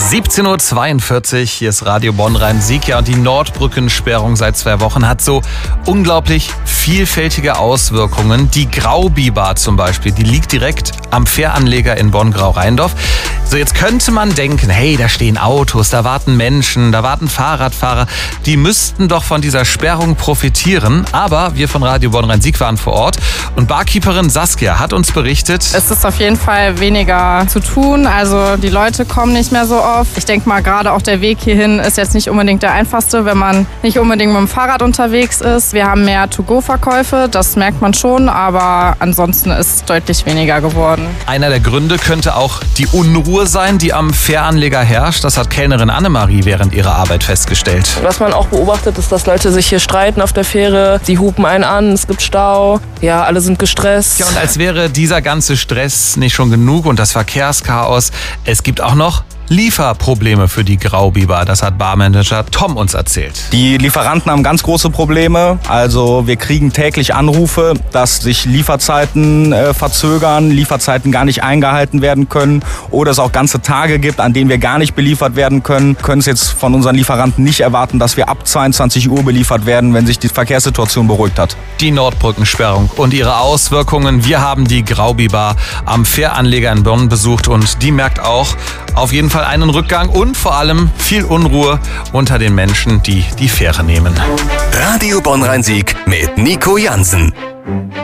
17:42 Uhr, hier ist Radio Bonn-Rhein-Sieg. Ja, und die Nordbrückensperrung seit 2 Wochen hat so unglaublich vielfältige Auswirkungen. Die Graubiber zum Beispiel, die liegt direkt am Fähranleger in Bonn-Grau-Rheindorf. So, jetzt könnte man denken, hey, da stehen Autos, da warten Menschen, da warten Fahrradfahrer. Die müssten doch von dieser Sperrung profitieren. Aber wir von Radio Bonn-Rhein-Sieg waren vor Ort und Barkeeperin Saskia hat uns berichtet: Es ist auf jeden Fall weniger zu tun. Also die Leute kommen nicht mehr so oft. Ich denke mal, gerade auch der Weg hierhin ist jetzt nicht unbedingt der einfachste, wenn man nicht unbedingt mit dem Fahrrad unterwegs ist. Wir haben mehr To-Go-Verkäufe, das merkt man schon, aber ansonsten ist es deutlich weniger geworden. Einer der Gründe könnte auch die Unruhe sein, die am Fähranleger herrscht. Das hat Kellnerin Annemarie während ihrer Arbeit festgestellt. Was man auch beobachtet, ist, dass Leute sich hier streiten auf der Fähre. Sie hupen einen an, es gibt Stau. Ja, alle sind gestresst. Ja, und als wäre dieser ganze Stress nicht schon genug und das Verkehrschaos, es gibt auch noch Lieferprobleme für die Graubiber. Das hat Barmanager Tom uns erzählt. Die Lieferanten haben ganz große Probleme. Also wir kriegen täglich Anrufe, dass sich Lieferzeiten verzögern, Lieferzeiten gar nicht eingehalten werden können oder es auch ganze Tage gibt, an denen wir gar nicht beliefert werden können. Können es jetzt von unseren Lieferanten nicht erwarten, dass wir ab 22 Uhr beliefert werden, wenn sich die Verkehrssituation beruhigt hat. Die Nordbrückensperrung und ihre Auswirkungen. Wir haben die Graubiber am Fähranleger in Bonn besucht und die merkt auch auf jeden Fall einen Rückgang und vor allem viel Unruhe unter den Menschen, die die Fähre nehmen. Radio Bonn-Rhein-Sieg mit Nico Jansen.